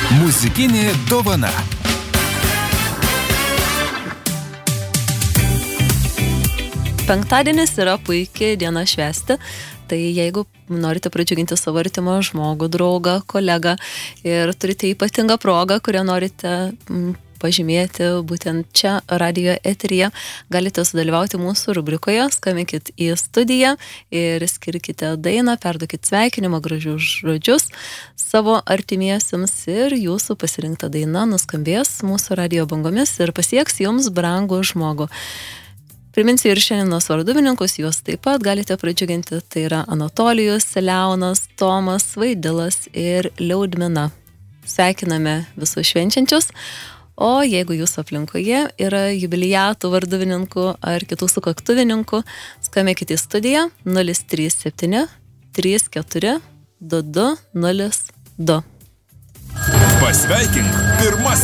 Muzikinė dovana. Penktadienis yra puikiai diena švęsti, tai jeigu norite pradžiuginti savo artimą žmogų, draugą, kolegą ir turite ypatingą progą, kurią norite pažymėti būtent čia radijo eteryje, galite sudalyvauti mūsų rubrikoje, skambinkit į studiją ir skirkite dainą, perduokit sveikinimą, gražius žodžius savo artimiesiems ir jūsų pasirinkta daina nuskambės mūsų radijo bangomis ir pasieks jums brangų žmogų. Priminsiu ir šiandienos varduvininkus, juos taip pat galite pradžiuginti, tai yra Anatolijus, Leonas, Tomas, Vaidilas ir Liaudmina. Sveikiname visus švenčiančius, o jeigu jūsų aplinkoje yra jubiliatų varduvininkų ar kitų sukaktuvininkų, skambėkite į studiją 037 34 22 02. Pasveikink pirmą